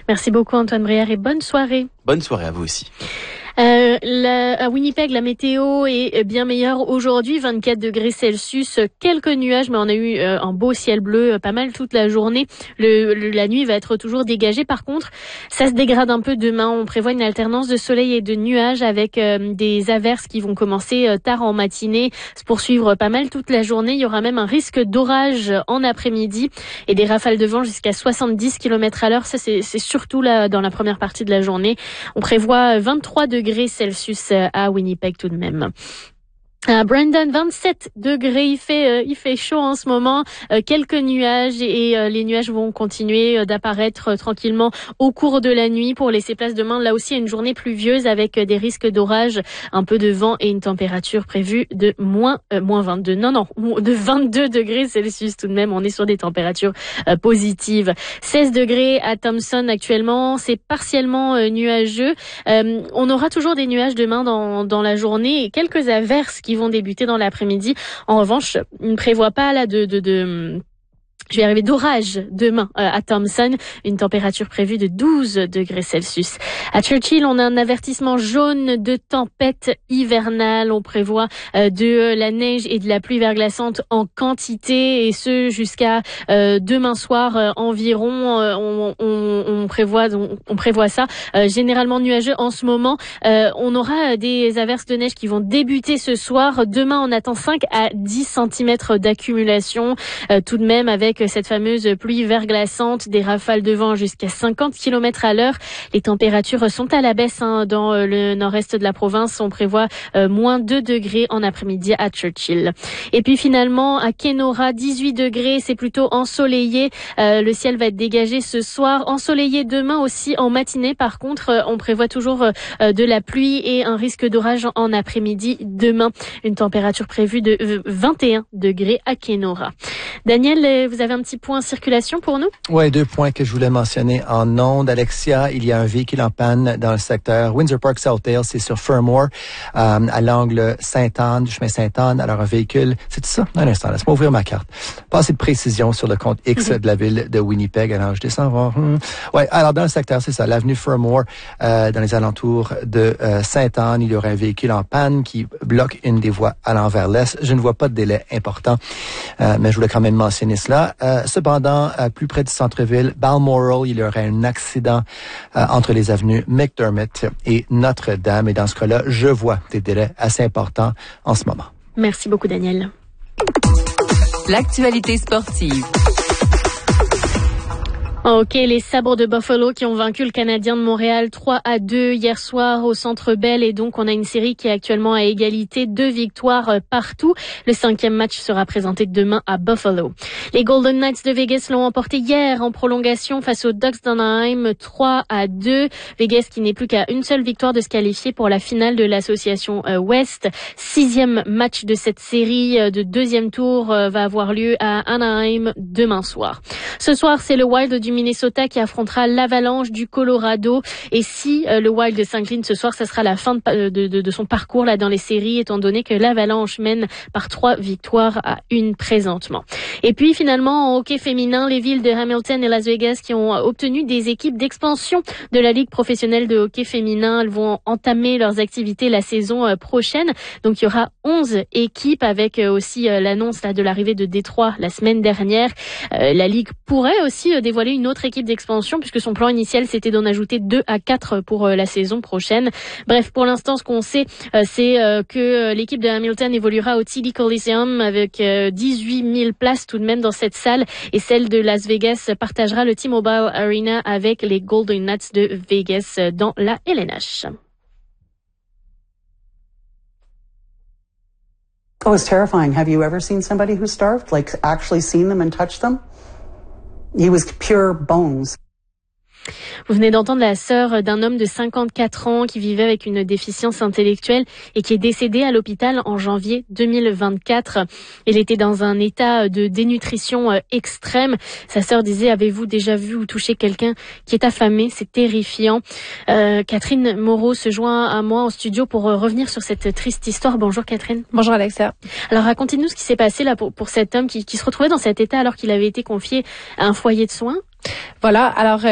Merci beaucoup Antoine Brière et bonne soirée. Bonne soirée à vous aussi. À Winnipeg, la météo est bien meilleure aujourd'hui, 24 degrés Celsius, quelques nuages, mais on a eu un beau ciel bleu pas mal toute la journée. La nuit va être toujours dégagée. Par contre, ça se dégrade un peu demain. On prévoit une alternance de soleil et de nuages avec des averses qui vont commencer tard en matinée, se poursuivre pas mal toute la journée. Il y aura même un risque d'orage en après-midi et des rafales de vent jusqu'à 70 km/h. Ça, c'est surtout là dans la première partie de la journée. On prévoit 23 degrés Celsius à Winnipeg tout de même. À Brandon, 27 degrés, il fait chaud en ce moment, quelques nuages et les nuages vont continuer d'apparaître tranquillement au cours de la nuit pour laisser place demain là aussi à une journée pluvieuse avec des risques d'orage, un peu de vent et une température prévue de moins 22, de 22 degrés Celsius tout de même. On est sur des températures positives. 16 degrés à Thompson actuellement, c'est partiellement nuageux. On aura toujours des nuages demain dans la journée et quelques averses qui vont débuter dans l'après-midi. En revanche, on ne prévoit pas là d'orage demain à Thompson, une température prévue de 12 degrés Celsius. À Churchill, on a un avertissement jaune de tempête hivernale. On prévoit de la neige et de la pluie verglaçante en quantité et ce jusqu'à demain soir environ. On prévoit ça. Généralement nuageux en ce moment. On aura des averses de neige qui vont débuter ce soir. Demain, on attend 5 à 10 cm d'accumulation tout de même avec cette fameuse pluie verglaçante, des rafales de vent jusqu'à 50 km/h. Les températures sont à la baisse dans le nord-est de la province. On prévoit moins 2 degrés en après-midi à Churchill. Et puis finalement, à Kenora, 18 degrés, c'est plutôt ensoleillé. Le ciel va être dégagé ce soir. Ensoleillé demain aussi en matinée. Par contre, on prévoit toujours de la pluie et un risque d'orage en après-midi demain. Une température prévue de 21 degrés à Kenora. Daniel, vous avez un petit point circulation pour nous? Oui, 2 points que je voulais mentionner en ondes. Alexia, il y a un véhicule en panne dans le secteur Windsor Park Southdale, c'est sur Fermor, à l'angle Sainte-Anne, du chemin Sainte-Anne. Alors, un véhicule, c'est ça? Un instant, laisse-moi ouvrir ma carte. Pas assez de précision sur le compte X de la ville de Winnipeg. Alors, je descends voir. Ouais, alors, dans le secteur, c'est ça, l'avenue Fermor, dans les alentours de Sainte-Anne, il y aurait un véhicule en panne qui bloque une des voies allant vers l'est. Je ne vois pas de délai important, mais je voulais quand même mentionner cela. Cependant, plus près du centre-ville, Balmoral, il y aurait un accident entre les avenues McDermott et Notre-Dame. Et dans ce cas-là, je vois des délais assez importants en ce moment. Merci beaucoup, Daniel. L'actualité sportive. Ok, les Sabres de Buffalo qui ont vaincu le Canadien de Montréal 3-2 hier soir au Centre Bell et donc on a une série qui est actuellement à égalité, 2 victoires partout. Le 5e match sera présenté demain à Buffalo. Les Golden Knights de Vegas l'ont emporté hier en prolongation face aux Ducks d'Anaheim 3-2. Vegas qui n'est plus qu'à une seule victoire de se qualifier pour la finale de l'association Ouest. 6e match de cette série de 2e tour va avoir lieu à Anaheim demain soir. Ce soir, c'est le Wild du Minnesota qui affrontera l'Avalanche du Colorado. Et si le Wild s'incline ce soir, ça sera la fin de son parcours là dans les séries, étant donné que l'Avalanche mène par 3 victoires à 1 présentement. Et puis finalement, en hockey féminin, les villes de Hamilton et Las Vegas qui ont obtenu des équipes d'expansion de la Ligue professionnelle de hockey féminin, elles vont entamer leurs activités la saison prochaine. Donc il y aura 11 équipes avec aussi l'annonce là de l'arrivée de Détroit la semaine dernière. La Ligue pourrait aussi dévoiler une autre équipe d'expansion puisque son plan initial c'était d'en ajouter 2 à 4 pour la saison prochaine. Bref, pour l'instant ce qu'on sait c'est que l'équipe de Hamilton évoluera au TD Coliseum avec 18 000 places tout de même dans cette salle et celle de Las Vegas partagera le T-Mobile Arena avec les Golden Knights de Vegas dans la LNH. Oh, it's terrifying. Have you ever seen somebody who starved? Like actually seen them and touched them? He was pure bones. Vous venez d'entendre la sœur d'un homme de 54 ans qui vivait avec une déficience intellectuelle et qui est décédé à l'hôpital en janvier 2024. Il était dans un état de dénutrition extrême. Sa sœur disait, avez-vous déjà vu ou touché quelqu'un qui est affamé? C'est terrifiant. Catherine Moreau se joint à moi en studio pour revenir sur cette triste histoire. Bonjour Catherine. Bonjour Alexia. Alors racontez-nous ce qui s'est passé là pour cet homme qui se retrouvait dans cet état alors qu'il avait été confié à un foyer de soins. Voilà, alors